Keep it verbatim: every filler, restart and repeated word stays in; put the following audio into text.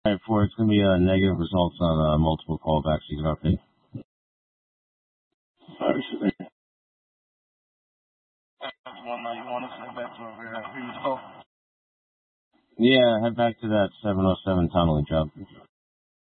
four, it's going to be uh, negative results on uh, multiple callbacks. You can update. Alright, so there. One night, you want us to head back to where we were at? Yeah, head back to that seven oh seven tunneling job.